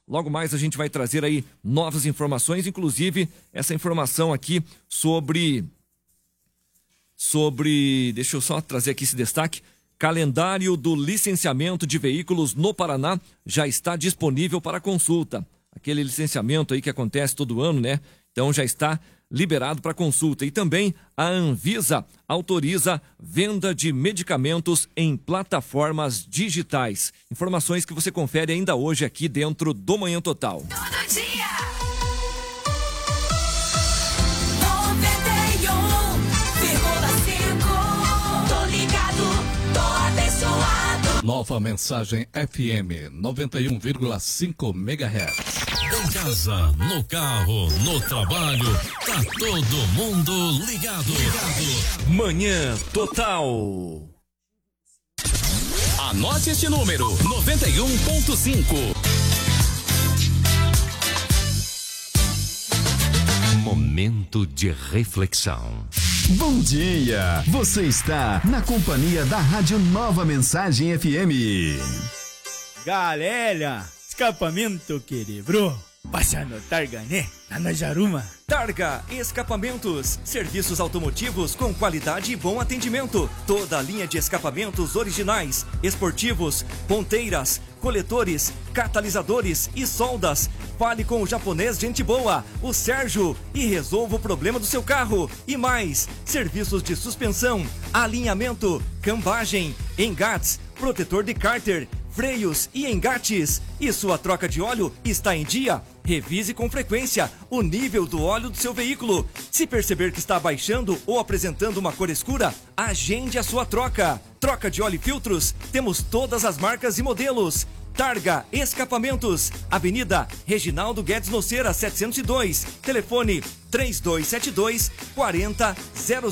Logo mais a gente vai trazer aí novas informações, inclusive essa informação aqui sobre, deixa eu só trazer aqui esse destaque, calendário do licenciamento de veículos no Paraná já está disponível para consulta. Aquele licenciamento aí que acontece todo ano, né? Então já está liberado para consulta. E também a Anvisa autoriza venda de medicamentos em plataformas digitais. Informações que você confere ainda hoje aqui dentro do Manhã Total. Todo dia. 91,5. Tô ligado, tô abençoado. Nova Mensagem FM 91,5 MHz. Em casa, no carro, no trabalho, tá todo mundo ligado. Manhã Total. Anote este número, 91.5. Momento de reflexão. Bom dia! Você está na companhia da Rádio Nova Mensagem FM. Galera, escapamento quebrou. Passa no Targa, né? Lá na Jaruma. Targa Escapamentos, serviços automotivos com qualidade e bom atendimento. Toda a linha de escapamentos originais, esportivos, ponteiras, coletores, catalisadores e soldas. Fale com o japonês gente boa, o Sérgio, e resolva o problema do seu carro. E mais, serviços de suspensão, alinhamento, cambagem, engates, protetor de cárter, freios e engates. E sua troca de óleo está em dia? Revise com frequência o nível do óleo do seu veículo. Se perceber que está baixando ou apresentando uma cor escura, agende a sua troca. Troca de óleo e filtros, temos todas as marcas e modelos. Targa Escapamentos, Avenida Reginaldo Guedes Noceira, 702. Telefone 3272-4000.